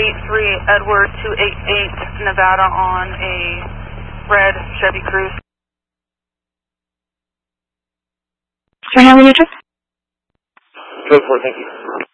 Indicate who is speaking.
Speaker 1: Edward 288 Nevada on a red Chevy Cruze.
Speaker 2: Sir, how many address?
Speaker 3: Go for it, thank you.